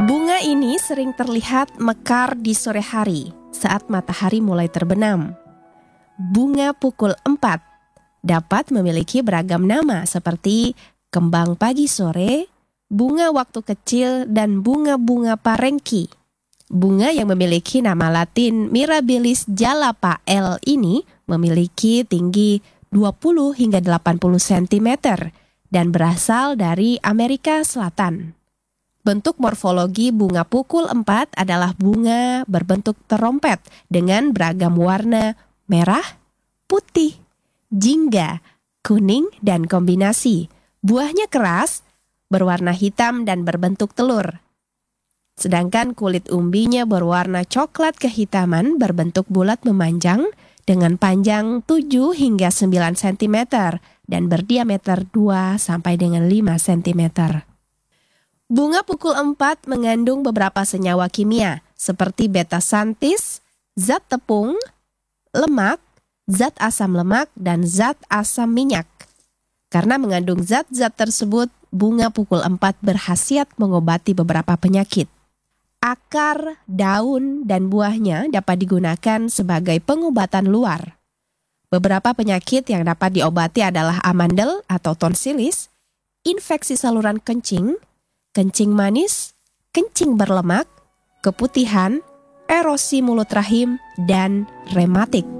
Bunga ini sering terlihat mekar di sore hari saat matahari mulai terbenam. Bunga pukul 4 dapat memiliki beragam nama seperti kembang pagi sore, bunga waktu kecil, dan bunga-bunga parengki. Bunga yang memiliki nama latin Mirabilis jalapa L ini memiliki tinggi 20 hingga 80 cm dan berasal dari Amerika Selatan. Bentuk morfologi bunga pukul 4 adalah bunga berbentuk terompet dengan beragam warna merah, putih, jingga, kuning, dan kombinasi. Buahnya keras, berwarna hitam dan berbentuk telur. Sedangkan kulit umbinya berwarna coklat kehitaman berbentuk bulat memanjang dengan panjang 7 hingga 9 cm dan berdiameter 2 sampai dengan 5 cm. Bunga pukul 4 mengandung beberapa senyawa kimia seperti beta-santis, zat tepung, lemak, zat asam lemak, dan zat asam minyak. Karena mengandung zat-zat tersebut, bunga pukul 4 berkhasiat mengobati beberapa penyakit. Akar, daun, dan buahnya dapat digunakan sebagai pengobatan luar. Beberapa penyakit yang dapat diobati adalah amandel atau tonsilis, infeksi saluran kencing, kencing manis, kencing berlemak, keputihan, erosi mulut rahim, dan rematik.